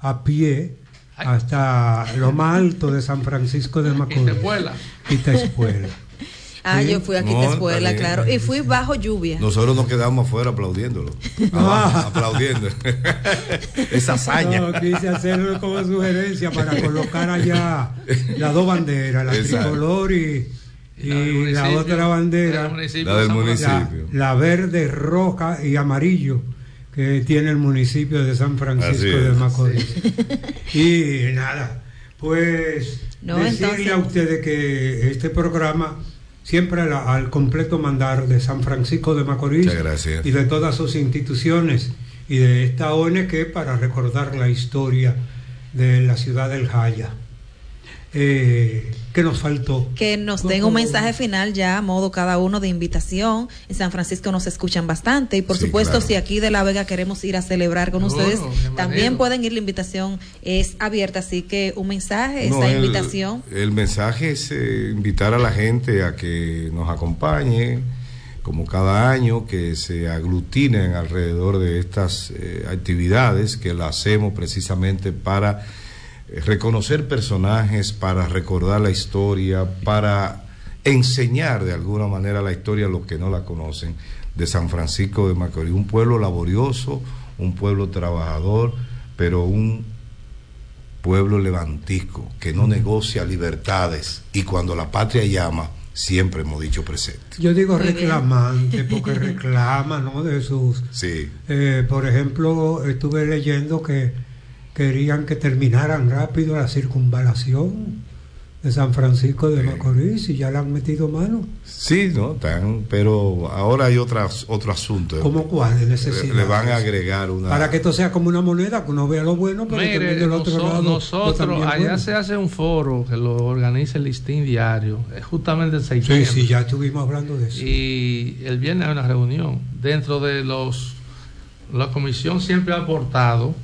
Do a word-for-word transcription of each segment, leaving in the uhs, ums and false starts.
a pie hasta lo más alto de San Francisco de Macorís. Quitaespuela. Quitaespuela. Ah, sí. Yo fui a Quitaespuela, no, claro, y fui bajo lluvia. Nosotros nos quedamos afuera aplaudiéndolo. Abajo, ah. Aplaudiendo. Esa hazaña. No, quise hacerlo como sugerencia para colocar allá las dos banderas, la Exacto. tricolor y, y la, la otra bandera, la del municipio. La, del municipio. La, la verde, roja y amarillo que tiene el municipio de San Francisco de Macorís. Sí. Y nada, pues no, decirle entonces... a ustedes que este programa siempre al, al completo mandar de San Francisco de Macorís y de todas sus instituciones y de esta O N G para recordar la historia de la ciudad del Jaya. Eh, ¿Qué nos faltó? Que nos den un mensaje final ya a modo cada uno de invitación. En San Francisco nos escuchan bastante y por sí, supuesto claro. Si aquí de La Vega queremos ir a celebrar con Seguro, ustedes, también pueden ir, la invitación es abierta, así que un mensaje, no, esa el, invitación. El mensaje es eh, invitar a la gente a que nos acompañe, como cada año, que se aglutinen alrededor de estas eh, actividades que las hacemos precisamente para reconocer personajes, para recordar la historia, para enseñar de alguna manera la historia a los que no la conocen de San Francisco de Macorís, un pueblo laborioso, un pueblo trabajador, pero un pueblo levantico que no negocia libertades y cuando la patria llama siempre hemos dicho presente. Yo digo reclamante porque reclama, ¿no? De sus sí. eh, por ejemplo, estuve leyendo que querían que terminaran rápido la circunvalación de San Francisco de Macorís y ya le han metido mano. Sí, no, tan, pero ahora hay otras, otro asunto. ¿Cómo cuál necesidad? Le, le van a agregar una... Para que esto sea como una moneda, que uno vea lo bueno, pero Mire, también del otro nosotros, lado. Nosotros, allá bueno. Se hace un foro que lo organiza el Listín Diario, justamente en septiembre. Sí, sí, ya estuvimos hablando de eso. Y el viernes hay una reunión. Dentro de los... La comisión siempre ha aportado...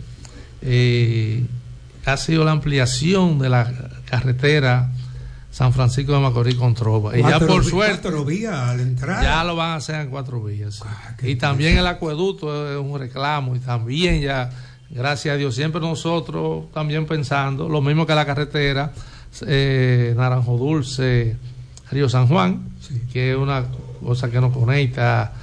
Eh, ha sido la ampliación de la carretera San Francisco de Macorís con Trova y ya por suerte cuatro vías a la entrada. Ya lo van a hacer en cuatro vías sí. ah, y también el acueducto es un reclamo y también ya gracias a Dios siempre nosotros también pensando lo mismo que la carretera eh, Naranjo Dulce Río San Juan sí. Que es una cosa que nos conecta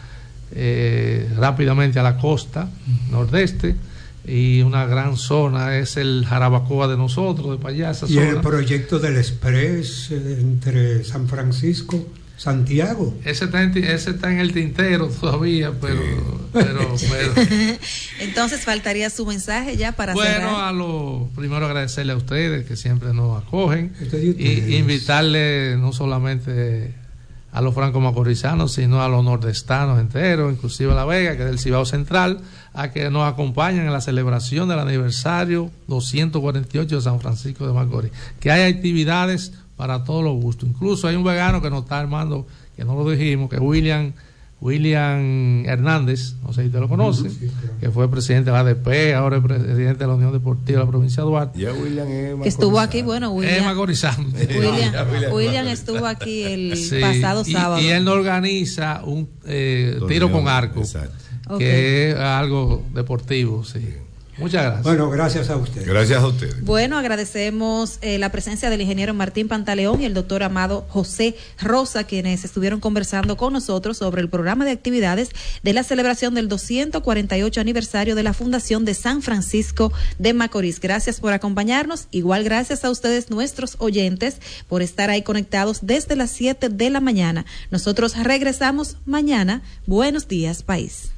eh, rápidamente a la costa uh-huh. nordeste y una gran zona es el Jarabacoa de nosotros, de para allá, esa y zona. El proyecto del Express eh, entre San Francisco, Santiago. Ese está en, ese está en el tintero todavía, pero... Sí. pero, pero Entonces faltaría su mensaje ya para bueno, cerrar. Bueno, a lo primero agradecerle a ustedes que siempre nos acogen y invitarle no solamente a los franco-macorizanos, sino a los nordestanos enteros, inclusive a La Vega, que es del Cibao Central, a que nos acompañen en la celebración del aniversario doscientos cuarenta y ocho de San Francisco de Macorís, que hay actividades para todos los gustos. Incluso hay un vegano que nos está armando, que no lo dijimos, que es William William Hernández, no sé si te lo conoce, sí, claro. Que fue presidente de la A D P, ahora es presidente de la Unión Deportiva de la provincia de Duarte. Ya William es que estuvo aquí, bueno, William. Es macorizano. William, William, William estuvo aquí el sí, pasado y, sábado. Y él organiza un eh, tiro con arco, exacto. Que okay. Es algo deportivo, sí. Muchas gracias. Bueno, gracias a usted. Gracias a usted. Bueno, agradecemos eh, la presencia del ingeniero Martín Pantaleón y el doctor Amado José Rosa, quienes estuvieron conversando con nosotros sobre el programa de actividades de la celebración del doscientos cuarenta y ocho aniversario de la Fundación de San Francisco de Macorís. Gracias por acompañarnos. Igual gracias a ustedes, nuestros oyentes, por estar ahí conectados desde las siete de la mañana. Nosotros regresamos mañana. Buenos días, país.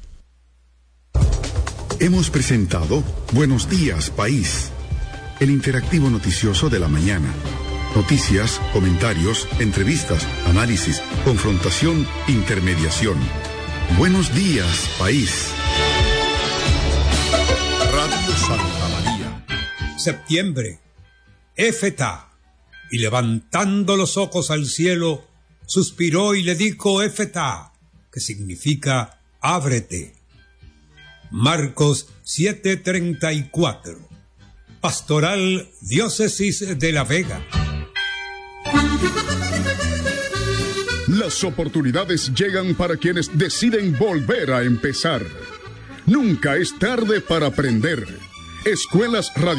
Hemos presentado Buenos Días, País, el interactivo noticioso de la mañana. Noticias, comentarios, entrevistas, análisis, confrontación, intermediación. Buenos días, País. Radio Santa María. Septiembre. Éfeta. Y levantando los ojos al cielo, suspiró y le dijo Éfeta, que significa ábrete. Marcos siete treinta y cuatro. Pastoral Diócesis de La Vega. Las oportunidades llegan para quienes deciden volver a empezar. Nunca es tarde para aprender. Escuelas Radio